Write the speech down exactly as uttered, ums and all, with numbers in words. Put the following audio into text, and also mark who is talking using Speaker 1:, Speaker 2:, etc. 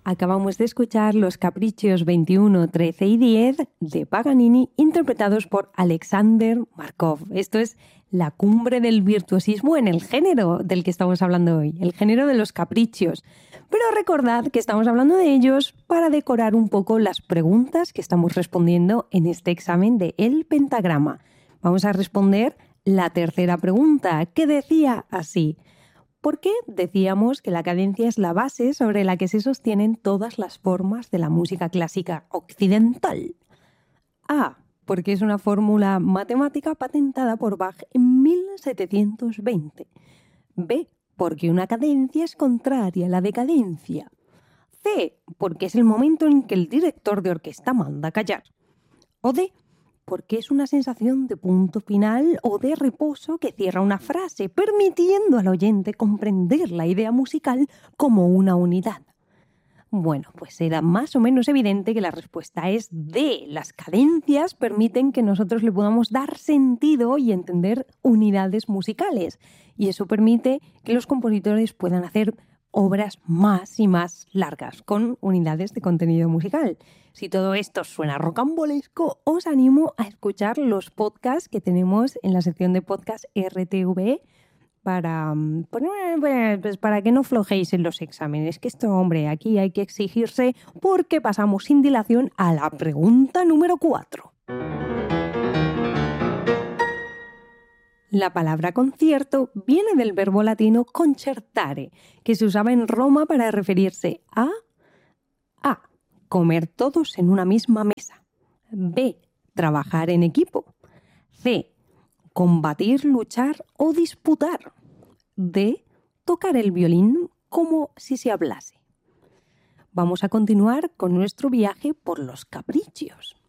Speaker 1: Acabamos de escuchar los caprichos veintiuno, trece y diez de Paganini, interpretados por Alexander Markov. Esto es la cumbre del virtuosismo en el género del que estamos hablando hoy, el género de los caprichos. Pero recordad que estamos hablando de ellos para decorar un poco las preguntas que estamos respondiendo en este examen de El Pentagrama. Vamos a responder la tercera pregunta, que decía así: ¿por qué decíamos que la cadencia es la base sobre la que se sostienen todas las formas de la música clásica occidental? A. Porque es una fórmula matemática patentada por Bach en mil setecientos veinte. B. Porque una cadencia es contraria a la decadencia. C. Porque es el momento en que el director de orquesta manda callar. O D. Porque es una sensación de punto final o de reposo que cierra una frase, permitiendo al oyente comprender la idea musical como una unidad. Bueno, pues era más o menos evidente que la respuesta es D. Las cadencias permiten que nosotros le podamos dar sentido y entender unidades musicales, y eso permite que los compositores puedan hacer obras más y más largas, con unidades de contenido musical. Si todo esto suena rocambolesco, os animo a escuchar los podcasts que tenemos en la sección de podcast R T V E para, pues para que no flojéis en los exámenes. Que esto, hombre, aquí hay que exigirse, porque pasamos sin dilación a la pregunta número cuatro. La palabra concierto viene del verbo latino concertare, que se usaba en Roma para referirse a A. Comer todos en una misma mesa. B. Trabajar en equipo. C. Combatir, luchar o disputar. D. Tocar el violín como si se hablase. Vamos a continuar con nuestro viaje por los caprichos.